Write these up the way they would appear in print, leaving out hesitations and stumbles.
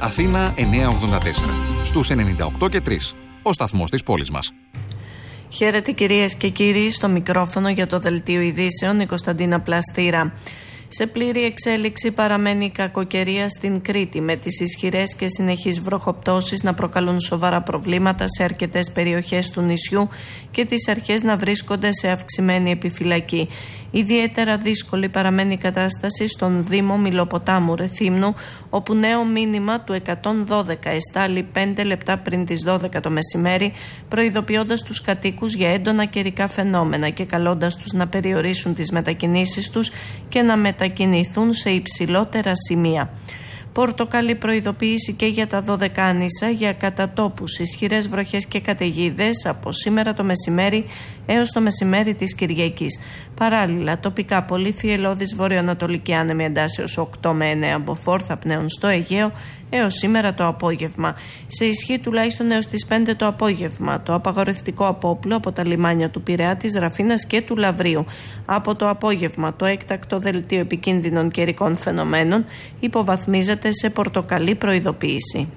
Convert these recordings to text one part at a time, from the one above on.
Αθήνα 984. Στους 98 και 3. Ο σταθμός της πόλης μας. Χαίρετε κυρίες και κύριοι, στο μικρόφωνο για το Δελτίο Ειδήσεων η Κωνσταντίνα Πλαστήρα. Σε πλήρη εξέλιξη παραμένει η κακοκαιρία στην Κρήτη, με τις ισχυρές και συνεχείς βροχοπτώσεις να προκαλούν σοβαρά προβλήματα σε αρκετές περιοχές του νησιού και τις αρχές να βρίσκονται σε αυξημένη επιφυλακή. Ιδιαίτερα δύσκολη παραμένει η κατάσταση στον Δήμο Μιλοποτάμου Ρεθύμνου, όπου νέο μήνυμα του 112 εστάλει 5 λεπτά πριν τις 12 το μεσημέρι, προειδοποιώντας τους κατοίκους για έντονα καιρικά φαινόμενα και καλώντας τους να περιορίσουν τις μετακινήσεις τους και να μετακινηθούν σε υψηλότερα σημεία. Πορτοκαλί προειδοποίηση και για τα Δωδεκάνησα για κατά τόπους ισχυρές βροχές και καταιγίδες από σήμερα το μεσημέρι έως το μεσημέρι της Κυριακής. Παράλληλα, τοπικά πολύ θυελλώδης βορειοανατολική άνεμη εντάσεως 8 με 9 μποφόρ θα πνέουν στο Αιγαίο έως σήμερα το απόγευμα. Σε ισχύ τουλάχιστον έως τις 5 το απόγευμα το απαγορευτικό απόπλο από τα λιμάνια του Πειραιά, της Ραφίνας και του Λαβρίου. Από το απόγευμα το έκτακτο δελτίο επικίνδυνων καιρικών φαινομένων υποβαθμίζεται σε πορτοκαλί προειδοποίηση.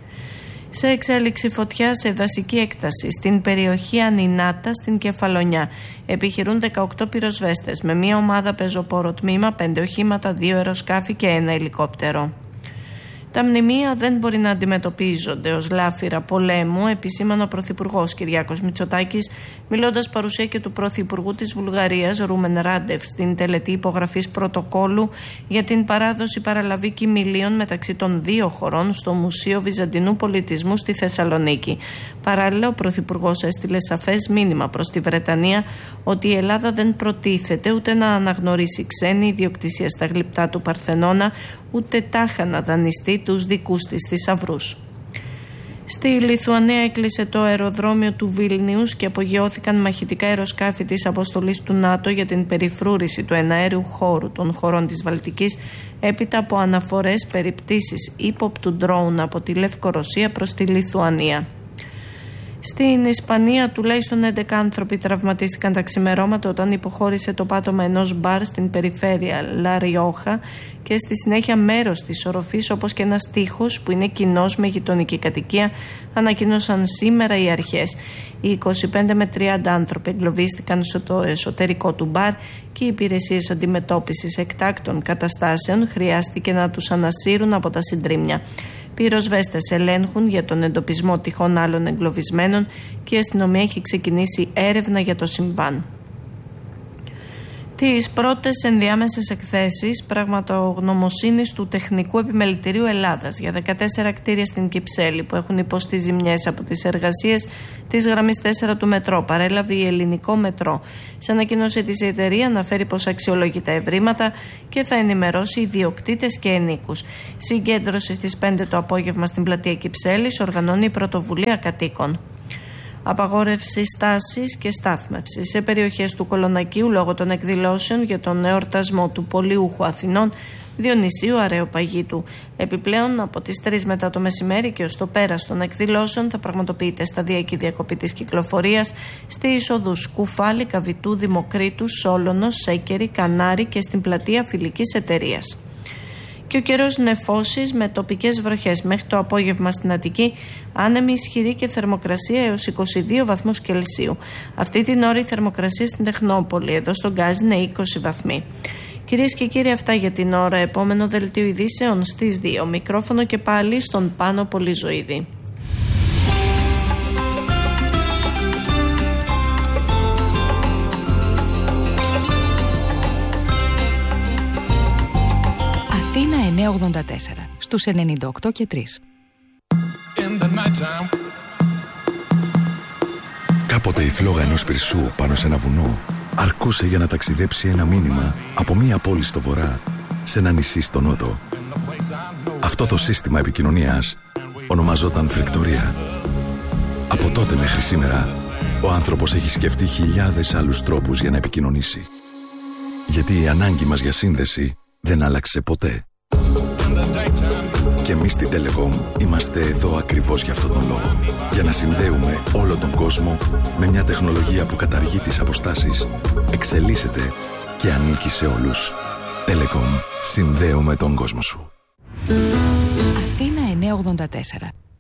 Σε εξέλιξη φωτιά σε δασική έκταση στην περιοχή Ανινάτα στην Κεφαλονιά. Επιχειρούν 18 πυροσβέστες με μια ομάδα πεζοπόρο τμήμα, 5 οχήματα, 2 αεροσκάφη και 1 ελικόπτερο. Τα μνημεία δεν μπορεί να αντιμετωπίζονται ως λάφυρα πολέμου, επισήμανε ο Πρωθυπουργός Κυριάκος Μητσοτάκης, μιλώντας παρουσία και του Πρωθυπουργού της Βουλγαρίας, Ρούμεν Ράντεφ, στην τελετή υπογραφής πρωτοκόλου για την παράδοση παραλαβή κοιμηλίων μεταξύ των δύο χωρών στο Μουσείο Βυζαντινού Πολιτισμού στη Θεσσαλονίκη. Παράλληλα, ο Πρωθυπουργός έστειλε σαφές μήνυμα προς τη Βρετανία ότι η Ελλάδα δεν προτίθεται ούτε να αναγνωρίσει ξένη ιδιοκτησία στα γλυπτά του Παρθενώνα, ούτε τάχα να δανειστεί τους δικούς της θησαυρούς. Στη Λιθουανία έκλεισε το αεροδρόμιο του Βίλνιους και απογειώθηκαν μαχητικά αεροσκάφη της αποστολής του ΝΑΤΟ για την περιφρούρηση του εναέριου χώρου των χωρών της Βαλτικής, έπειτα από αναφορές περί πτήσης ύποπτου ντρόουν από τη Λευκορωσία προς τη Λιθουανία. Στην Ισπανία τουλάχιστον 11 άνθρωποι τραυματίστηκαν τα ξημερώματα όταν υποχώρησε το πάτωμα ενός μπαρ στην περιφέρεια Λα Ριόχα και στη συνέχεια μέρος της οροφής, όπως και ένας τοίχος που είναι κοινός με γειτονική κατοικία, ανακοίνωσαν σήμερα οι αρχές. Οι 25 με 30 άνθρωποι εγκλωβίστηκαν στο εσωτερικό του μπαρ και οι υπηρεσίες αντιμετώπισης εκτάκτων καταστάσεων χρειάστηκε να τους ανασύρουν από τα συντρίμμια. Πυροσβέστες ελέγχουν για τον εντοπισμό τυχών άλλων εγκλωβισμένων και η αστυνομία έχει ξεκινήσει έρευνα για το συμβάν. Τις πρώτες ενδιάμεσες εκθέσεις πραγματογνωμοσύνης του Τεχνικού Επιμελητηρίου Ελλάδας για 14 κτίρια στην Κυψέλη που έχουν υποστεί ζημιές από τις εργασίες της γραμμής 4 του μετρό παρέλαβε η Ελληνικό Μετρό. Σε ανακοίνωση της εταιρεία αναφέρει πως αξιολογεί τα ευρήματα και θα ενημερώσει ιδιοκτήτες και ενίκους. Συγκέντρωση στις 5 το απόγευμα στην πλατεία Κυψέλης οργανώνει η Πρωτοβουλία Κατοίκων. Απαγόρευση στάσης και στάθμευσης σε περιοχές του Κολονακίου λόγω των εκδηλώσεων για τον εορτασμό του Πολύουχου Αθηνών Διονυσίου Αρεοπαγίτου. Επιπλέον, από τις 3 μετά το μεσημέρι και ως το πέρας των εκδηλώσεων θα πραγματοποιείται σταδιακή διακοπή της κυκλοφορίας στη εισοδούς Κουφάλη, Καβιτού, Δημοκρίτου, Σόλωνος, Σέκερη, Κανάρη και στην πλατεία Φιλικής Εταιρείας. Και ο καιρός νεφώσεις με τοπικές βροχές μέχρι το απόγευμα στην Αττική, άνεμη ισχυρή και θερμοκρασία έως 22 βαθμούς Κελσίου. Αυτή την ώρα η θερμοκρασία στην Τεχνόπολη, εδώ στον Γκάζ, είναι 20 βαθμοί. Κυρίες και κύριοι, αυτά για την ώρα. Επόμενο δελτίο ειδήσεων στις 2. Μικρόφωνο και πάλι στον Πάνο Πολυζωίδη. Αθήνα 984 στους 98 και 3. Κάποτε η φλόγα ενός πυρσού πάνω σε ένα βουνό αρκούσε για να ταξιδέψει ένα μήνυμα από μία πόλη στο βορρά σε ένα νησί στο νότο. Αυτό το σύστημα επικοινωνίας ονομαζόταν φρικτορία. Από τότε μέχρι σήμερα ο άνθρωπος έχει σκεφτεί χιλιάδες άλλους τρόπους για να επικοινωνήσει. Γιατί η ανάγκη μας για σύνδεση δεν άλλαξε ποτέ. Και εμείς στην Telecom είμαστε εδώ ακριβώς για αυτόν τον λόγο. Για να συνδέουμε όλο τον κόσμο με μια τεχνολογία που καταργεί τις αποστάσεις, εξελίσσεται και ανήκει σε όλους. Telecom. Συνδέουμε τον κόσμο σου. Αθήνα 984.